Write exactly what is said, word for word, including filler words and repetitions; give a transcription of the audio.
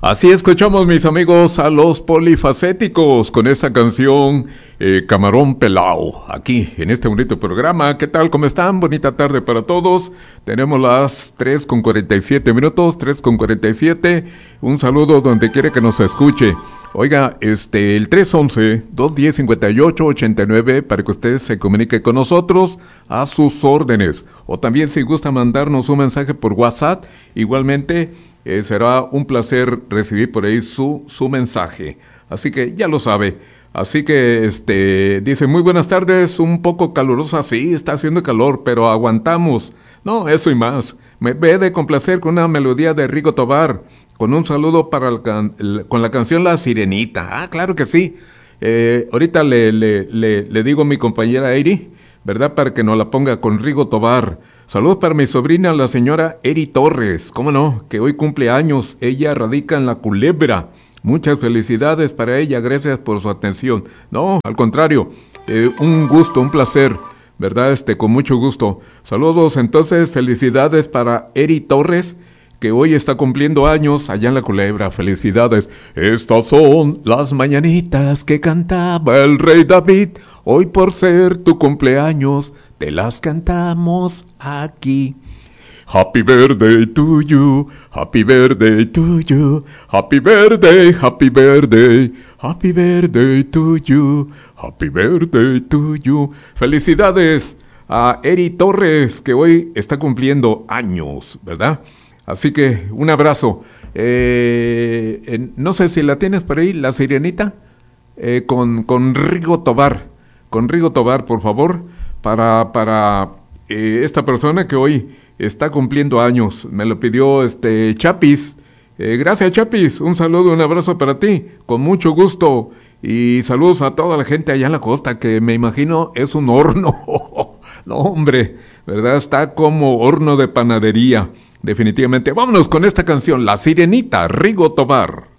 Así escuchamos, mis amigos, a los Polifacéticos con esta canción eh, Camarón Pelao, aquí en este bonito programa. ¿Qué tal? ¿Cómo están? Bonita tarde para todos. Tenemos las tres con cuarenta y siete minutos, tres con cuarenta y siete. Un saludo donde quiere que nos escuche. Oiga, este, el tres once, dos diez, cincuenta y ocho, ochenta y nueve para que usted se comunique con nosotros a sus órdenes. O también si gusta mandarnos un mensaje por WhatsApp, igualmente eh, será un placer recibir por ahí su, su mensaje. Así que ya lo sabe. Así que, este, dice, muy buenas tardes, un poco calurosa, sí, está haciendo calor, pero aguantamos. No, eso y más. Me ve de complacer con una melodía de Rigo Tobar, con un saludo para el can, el, con la canción La Sirenita. Ah, claro que sí. Eh, ahorita le, le, le, le digo a mi compañera Eri, ¿verdad? Para que nos la ponga con Rigo Tobar. Saludos para mi sobrina, la señora Eri Torres. ¿Cómo no? Que hoy cumple años. Ella radica en La Culebra. Muchas felicidades para ella. Gracias por su atención. No, al contrario. Eh, un gusto, un placer. ¿Verdad? Este, con mucho gusto. Saludos, entonces, felicidades para Eri Torres, que hoy está cumpliendo años allá en La Culebra. Felicidades. Estas son las mañanitas que cantaba el rey David. Hoy por ser tu cumpleaños, te las cantamos aquí. Happy birthday to you, happy birthday to you, happy birthday, happy birthday, happy birthday to you, happy birthday to you. Felicidades a Eri Torres, que hoy está cumpliendo años, ¿verdad? Así que un abrazo. Eh, eh, no sé si la tienes por ahí, La Sirenita, eh, con, con Rigo Tobar. Con Rigo Tobar, por favor, para, para eh, esta persona que hoy está cumpliendo años. Me lo pidió este Chapis. Eh, gracias, Chapis. Un saludo, un abrazo para ti. Con mucho gusto. Y saludos a toda la gente allá en la costa, que me imagino es un horno. No, hombre, ¿verdad? Está como horno de panadería. Definitivamente. Vámonos con esta canción, La Sirenita, Rigo Tobar.